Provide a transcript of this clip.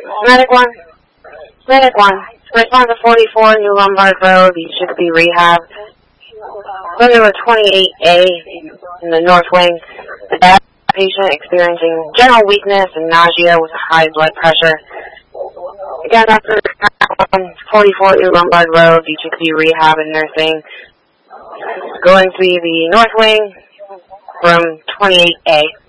Medic 1. Medic 1. Respond to 44 New Lombard Road. You should be rehabbed. Number 28A in the north wing. The patient experiencing general weakness and nausea with high blood pressure. Again, Dr. 44 New Lombard Road. You should be rehab and nursing. Going to the north wing from 28A.